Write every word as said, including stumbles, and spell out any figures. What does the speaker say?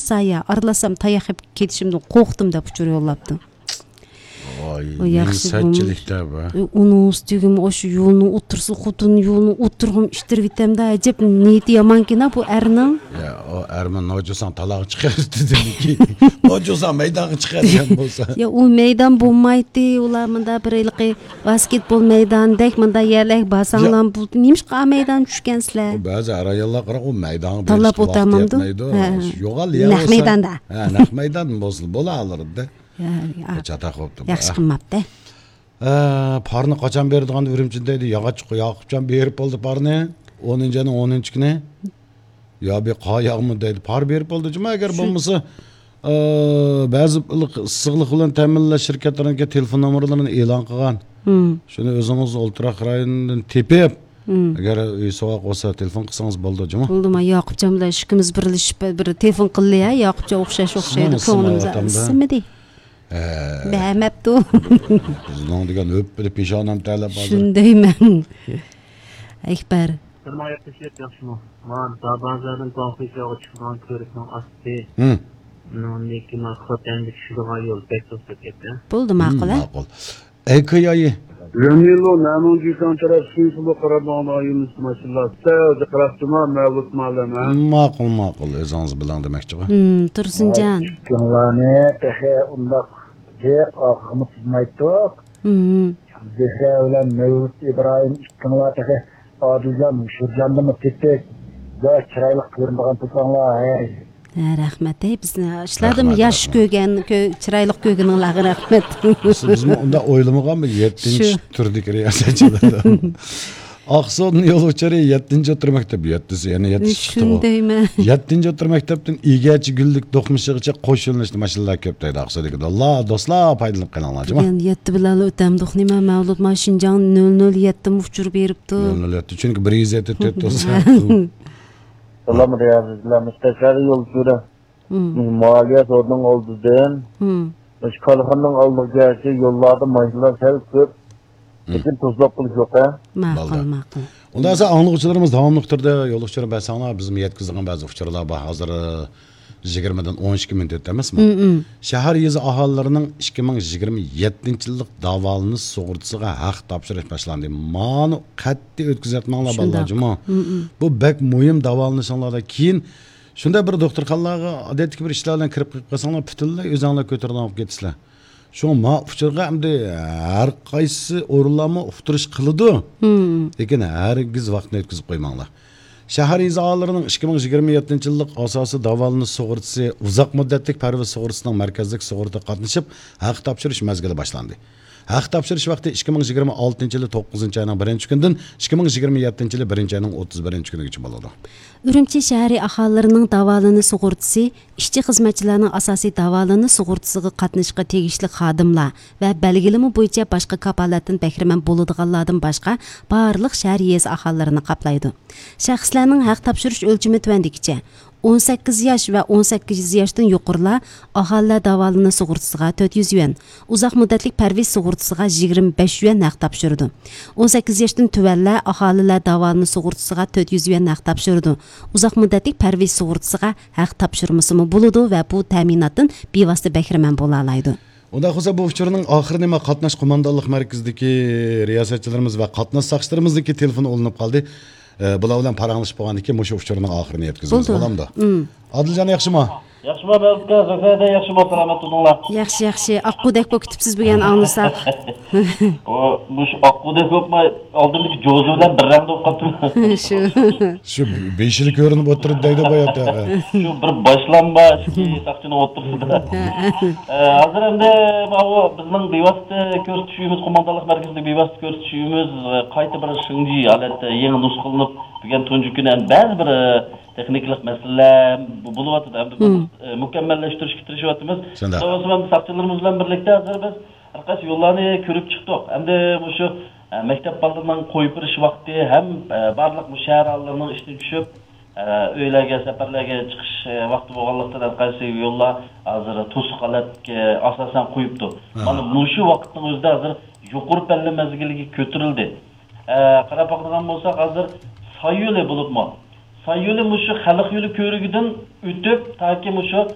saya aralasam tayak yeb ketishimden qo'rqdim deb uchur yo'llabdi. Voy, yaxshilikda bu. Onun üstügüm o şu yolunu otursa xudun yolunu oturgum iştir bitemde acep niyeti yamankina bu ernin. Ya o ermin nocusan talağı çıkardı dedi ki. Nocusan meydanı çıkargan bolsa. Ya o meydan bolmaydı. Ular mında bir ilqi basketbol meydanındek mında yerlek basanlan bu. Neymiş qa meydan düşkensizler? Bazı arayallar qara o meydanı talab otamamdı. Yo'qal ya. Naq meydanda. Ha, naq meydan bolsa bo'la alırdı. Ya. Çata qoptu. Yaxshi qilmabdi. Ee, parni qachon berdigan Urumchidaydi. Yog'och Yoqubjon berib bo'ldi parni. o'ninchi o'ninchi kuni. Ya bir qayaqmi deydi. Par berib bo'ldi. Juma agar bo'lmasa, e, ba'zi issiqlik bilan ta'minlash shirkatlariga telefon nomerlarini e'lon qilgan. Shuni o'zingiz Ultraq rayonidan tepib, agar uy sovuq bo'lsa telefon qilsangiz bo'ldi, juma. Bo'ldimi, Yoqubjon bilan ishimiz birlashib bir telefon qildi ya. Yoqubjon o'xshash o'xshaydi. Ko'nglimizga ismidi. Bämepdi. Bizning degan öp bilib peshonam talab hozir. Shundayman. Ekber. Sermaye teşekkür yaxshimi? Men Dabazardan konferensiyaga chiqqan ko'rikning asti. Hı. Nondaki maqsaddan tushirgan yo'l bekto'p ketdi. Bo'ldi, ma'qul. Ma'qul. Ekoyi. Yönelo namunji kontrakt suyuqli qaradon ayimiz masalasi. Tayyorda qaraftima ma'lumot ma'luma. Ma'qul, ma'qul. O'zingiz bilan demoqchiman. Hmm, Tursunjon. Kunlarni tehe undaq Cek akımı tizmayttık. Zehra ölen Mevlüt İbrahim ikkinlar tehe Adilcan, Şurcan'da mı tepek. Da çıraylık görünmegen tutanlar. Rahmet. Bizni ishladim yaş kögen, çıraylık kögenin lağı rahmet. Biz onda oylamagan mı? yettinchi turdik riyasetçilerden. Aqso'nun yo'lovchilari yettinchi o'tir maktab yettisi, ya'ni yetti chiqdi. Shundaymi? yettinchi o'tir maktabdan Igachi Gullik do'qmishigacha qo'shilishni mashinalar ko'p deydi Aqso'dagi. Allah do'stlar foydalanib qolinglar, juma. Men yetti bilan o'tamdiq nima ma'lumot Mashinjon nol nol yetti uchur beribdi. nol nol yetti chunki bir yuz yetti to'rt bo'lsa. Selam deyazizlar, müsteşarı yolcuyla. Maliyet oradan oldu den. Işkalxanın aldığı gerçi yollarda maşinlar sel köp. Lekin tuzlab qilish yo'q ha. Ma'qul, ma'qul. Unda esa anglag'uchilarimiz davomli turda yo'lovchilar basanlar bizim yetkazgan ba'zi uchurlar bor. Hozir yigirmadan o'n ikki minut o'tamismi? Shahar yezi aholilarining ikki ming yigirma yettinchi yillik davolanish sug'urtasiga haq topshirish boshlandi. Mani qat'iy o'tkazatmanglar bolalarjimo. Bu bek muhim davolanishlardan keyin shunda bir doktorxonalarga odatdagi bir ishlar bilan kirib qolsanglar butunlay o'zinglar ko'tarib olib ketasizlar. Şu ma uçurga hamda her qaysi o'rinlarni uqtirish qiladi. Lekin hargiz vaqtni o'tkazib qo'ymanglar. Shahar izohalarining ikki ming yigirma yettinchi yillik asosiy davolanish sug'urtasi uzoq muddatlik parvoz sug'urtasining markazlik sug'urta qatnashib haq topshirish mazgili boshlandi. Haq topshirish vaqti ikki ming yigirma oltinchi yil to'qqizinchi oyning birinchi kunidan ikki ming yigirma yettinchi yil birinchi oyning o'ttiz birinchi kunigacha bo'ladi. Urumchi shahri aholilarining davolanish sug'urtasi ishchi xizmatchilarning asosiy davolanish sug'urtasiga qatnashishga tegishli xodimlar va belgilama bo'yicha boshqa kapolatdan bahramand bo'ladiganlardan boshqa barliq shahar yez aholilarini qoplaydi. Shaxslarning haq topshirish o'lchami tuvandikicha o'n sakkiz yosh va o'n sakkiz yoshdan yuqorilar aholilar davolanish sug'urtasiga to'rt yuz yuan, uzoq muddatlik parviz sug'urtasiga yigirma besh yuan haq topshirdi. o'n sakkiz yoshdan tuvanlar aholilar davolanish sug'urtasiga to'rt yuz yuan haq topshirdi. Uzoq muddatlik parviz sug'urtasiga haq topshirmasimi bo'ladi va bu ta'minotdan bevosita bahramand bo'la oladi. Unda xo'sa bu uchurning oxiri nima qatnash qo'mondonlik markazidagi riyosatchilarimiz va qatnash soqchilarimizniki telefoni olinib qoldi. Bular bilan paranglashib qolgandan keyin o'sha uchurning oxirini yetkazamiz, bo'lamdi. Adiljon yaxshimi? Yaxshimi, Belka, Zafada yaxshimi o'tiramatdinglar. Yaxshi, yaxshi. Oqqudek bo'lib kutibsiz bo'lgan anglashaq. O, bu oqqudek bo'lmay, oldimdagi jo'zi bilan bir rang bo'lib qoldi. Shu. Shu besh yil ko'rinib o'tirdi deydi boyatda. Shu bir boshlanma taqchini o'tirsida. Hozir endi bu bizning bevosita ko'rsatishimiz qo'mondonlik markazida bevosita ko'rsatishimiz qayta bir shunday holatda yangi nusxalanib bo'lgan tunji kuni ba'zi bir texniklik masalalar bo'lyapti. Mukammallashtirishga tirishyapmiz. So'zim soqchilarimiz bilan birlikda hozir biz har qaysi yo'llarni ko'rib chiqdik. Endi shu maktab bolalarining qo'yib berish vaqti ham barliq musharralarning ishga tushib, uylarga, safarlarga chiqish vaqti bo'lganlikdan har qaysi yo'llar hozir to'siqalatga asosan qo'yibdi. Mana shu vaqtning o'zida hozir yuqori palla mazgiliga ko'tarildi. Qarab qo'ygan bo'lsak, hozir soy yo'li bo'libmi? Soy yo'li shu xalq yo'li ko'rigidan o'tib, toki shu